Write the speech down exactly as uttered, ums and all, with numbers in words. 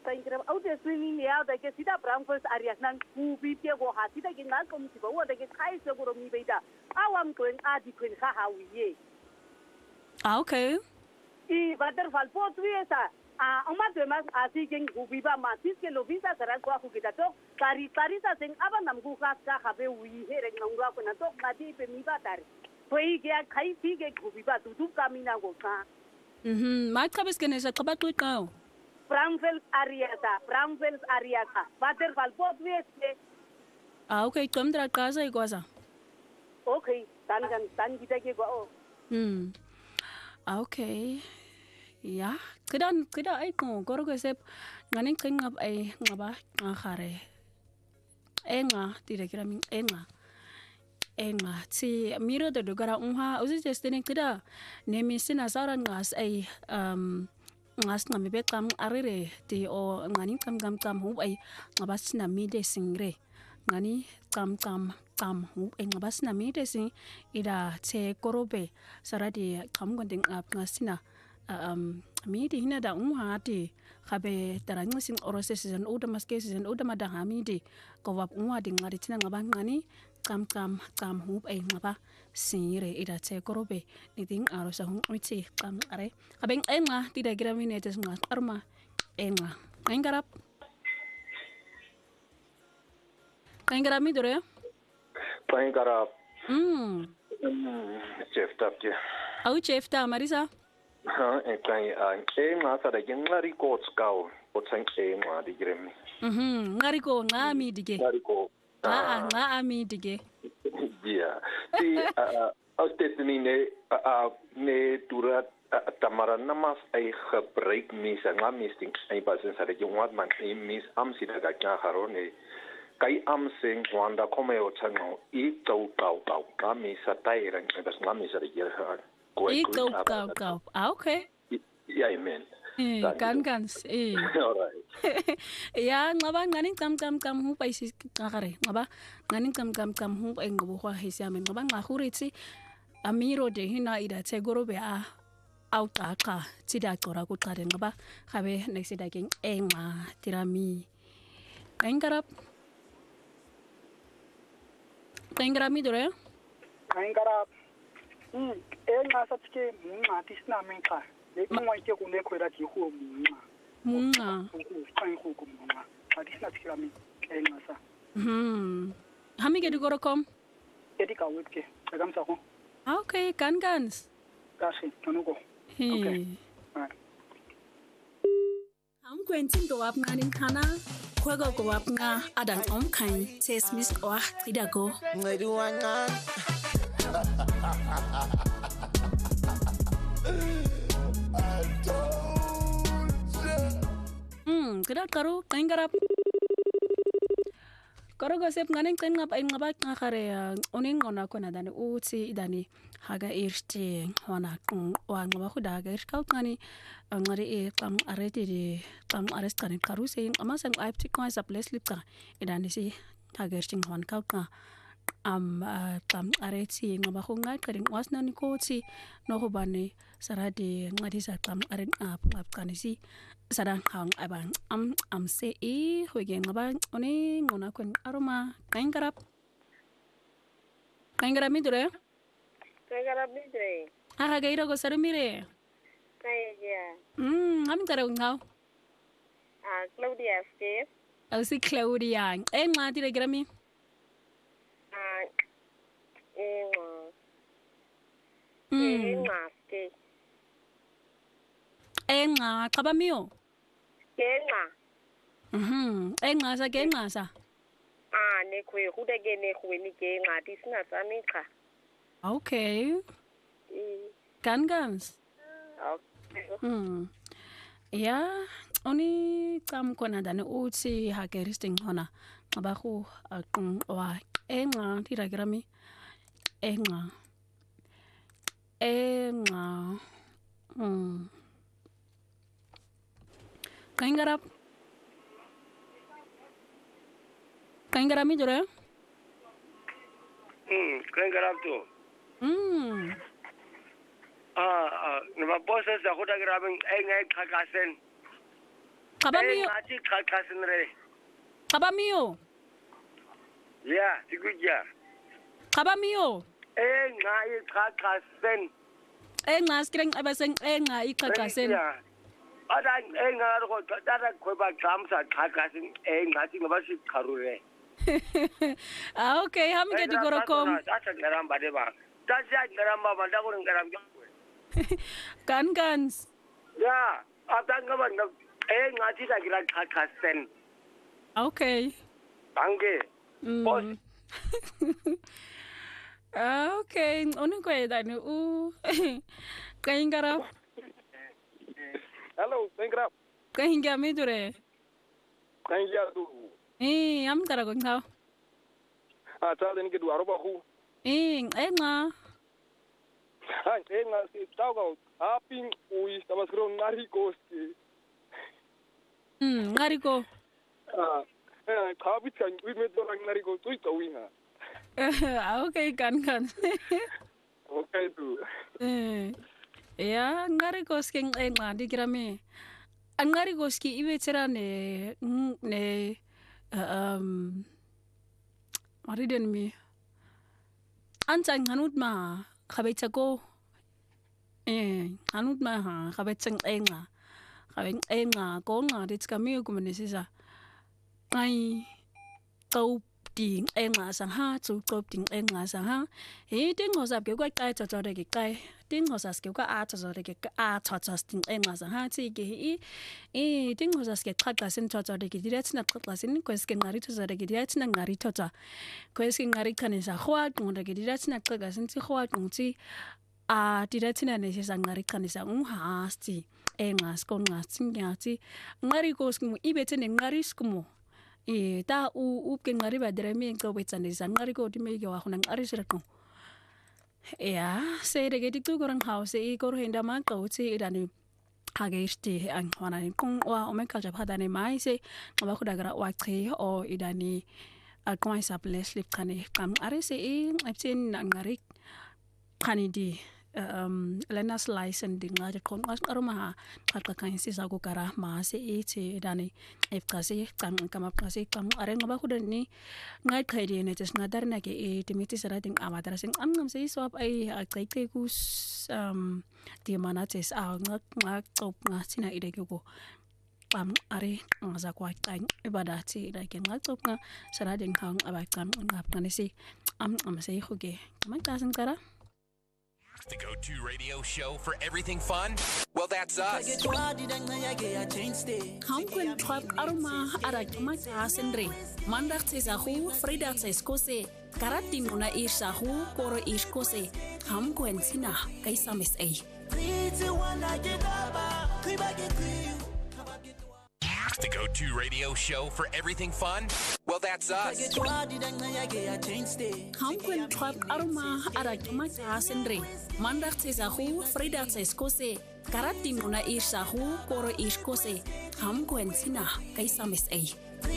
Thank you. Out there swimming out, I guess it brown first area nan kubi pia go ha sita kin na kom sibo wa de kai so go mi beida. Awam ko en adi ko ha ha wiye. Ah, okay. I vader fal po tuesa. Ah, oma de mas asi ken kubi ba ma sis ke lo visa sara ko ku kita to kari kari sa sing aba nam ku ka ka ha be wi he re ngura ko na to ngadi pe mi ba tar. Poi ke kai fi ke kubi ba tu tu kamina go ka. Mhm, ma kabes ke ne sa qaba qo. Bramville Ariata, Bramville Ariata. Waterfall both ways. Ah, okay. Come to casa y cosa. Okay. Tan kan tan kita ke go. Hmm. Ah, okay. Ya. Kedan keda ay ko goro ko sep nganing king ngab ay ngaba ngahare. Enga tidak kira min enga. Enga si miro de dogara unha usi jestene keda nemi sina saran ngas ay um ngas ngami bekam arire ti o ngani kam kam kam hu ai ngabas na mi de singre ngani kam kam kam hu ai ngabas na mi de sing ida che korobe saradi kam gondeng ap ngasina um mi de hina da um ha ti khabe tarang sing orose season oda maske season oda madanga mi de ko wap um adi ngari tina ngabang ngani kam kam kam hu ai ngaba singre ida che korobe ni ting aro sa hu uti kam are abeng enga tidak kira minetes ngas arma enga engarap engarap mi dore engarap hmm chef tapje au chef ta marisa ha engai enga sa da ngari ko skau o tsang enga di gremi mhm ngari ko ngami dige ngari ko ah ngami dige yeah si as dit nie ne ne durat tamara namas ay gebruik mis en amisting ay basis sa die wat man mis am si daga kya harone kai am sing wanda come o chango i tau tau tau kami sa tai ran bas ngami sa die ha ko i tau tau tau ah okay yeah amen eh kan kan eh alright ya ngaba nganing kam kam kam hu paisi kakare ngaba nganing kam kam kam hu ay ngobo kwa hisia men ngaba ngahuritsi amiro de hina ida tegorobe a autaka tida tora ku tare ngaba khabe next ida king enga tirami engarap engarami dore engarap hmm enga satke munga tisna menka le mo ite ku ne ko ra ti hu munga munga kan hu ku munga adisna tirami enga sa hmm hami ke digoro kom edi ka wetke agam sa ko okay kan gans kasi tanugo okay am kwentin do wap nganin kana kwego go wap nga adan om kan ses mis wa tidago ngadu wana hmm kedat karo engarap karo gosep nganing kan ngap ay ngaba ngakare oning ngona ko na dani uti dani haga irste hona wa ngaba khuda ga irkaut ngani ngari e kam arete de kam arrest kan karu se ama sang I P ko sa place lip ka idani si haga irste hon kaut ka am kam arete ngaba khu ngai karing wasna ni ko ti no ho bani sarade ngadi sa kam aren ap ap kan si sadang hang abang am am se e hoge ngaba oni ngona kon aroma kaingarap kaingarap mi dure kaingarap mi dure ha ga ira go sarmire kaya mm am tara ngau ah Claudia Steve au si Claudia e ma tira grami ah e ma mm e ma ke e nga kabamio kenga mhm e nga sa ke nga sa ah ne kwe huda ge ne kwe ni kenga tisna tsamika okay kan gans okay hmm ya oni kam kona dane uti hageristing hona ngabahu akung wa enga tira grami enga enga hmm kaingarap kaingarap mi dore hmm kaingarap tu hmm ah ah nama bosses aku dah grabing engai kakasen Qabamiyo. ngathi qhaqhasinre. Qabamiyo. Yeah, tikujya. Qabamiyo. Eh ngayi qhaqhasen. Enga skireng abaseng enga iqhaqhasen. Ada enga go tata khoba xamsa qhaqhasin eh ngathi ngoba siqharure. Ah okay, hamke digorokom. Tata ngaramba de ba. Tata ngaramba manda go ngaramba. Kan kans. Yeah, atanga ba eh ngathi ta gira qhaqhasen. Okay. Danke. Mm. Ah, okay. Onu kweda ni u. Kaingara. Hello, Kaingara. Kainga midure. Kainga tu. Eh, am tara ko ngao. Ah, tala ni ke duaro ba ku. Eh, enga. Ah, enga si tao ko. Aping ui, tamas kro ngari ko ski. Hmm, ngari ko. Ah, eh, khabit kan ui me to ngari ko tu to ui na. Ah, okay, kan kan. Okay tu. Eh. Ya, ngari ko ski enga digrame. Angari ko ski ibe tera ne ne um mariden mi. Antang hanut ma khabetsa ko. Eh, hanut ma ha khabetsang enga. Khabeng enga ko nga dit kami ko menisisa. Ai tau ting enga sang ha chu tau ting enga sang ha. He ting ho sap ke kwa kai cha cha de ke kai. Ting ho sas ke kwa a cha cha de ke a cha cha ting enga sang ha chi ke i. Eh, ting ho sas ke khaka sin cha cha de ke direct na khaka sin ko es ke ngari cha cha de ke direct na ngari cha cha. Ko es ke ngari khanisa khwa tung de ke direct na khaka sin chi khwa tung chi. A direct na ne sa ngari khanisa un ha sti. Enga sko ngasi ngati. Ngari ko sk mu ibete ne ngari sk mu. Eh, ta u u ke ngari ba dere mi ko wetsa ne sa ngari ko di me yo akuna ngari sira ko. Ya, se de ke tu ko rang house e ko henda ma ko ti idani hagesti ang wana ni kung wa o me ka jab hada ne mai se ngaba ko dagra wa tre o idani a ko sa place lip kane kam are se e apsin ngari kani di um lenas license ding ngaje kon as aroma khat ka kan si sa ko kara ma se e che dani ef ka se kam kam ka se kam are ngaba ko ni ngai khai di ne tes ngadar na ke e timiti sara ding amadara sing am ngam se swap ai a kai kai ku um di mana tes a ngak ngak top nga sina ide ko am are ngaza kwa kan ibadati ida ke ngak top nga sara ding hang aba kam ngap kan si am am se ko ge ma ta san kara. The go-to radio show for everything fun? Well, that's us. Ham kun trap aroma ara kama asenre. Mandag se zahu, Friday se skose. Karatin una ishahu, koro ishkose. Ham kun sina, kay samis ay. The go-to radio show for everything fun? Well, that's us. Ham kun trap aroma ara kama asenre. Mandag se zahu, Friday se skose. Karatin una ishahu, koro ishkose. Ham kun sina, kay samis ay.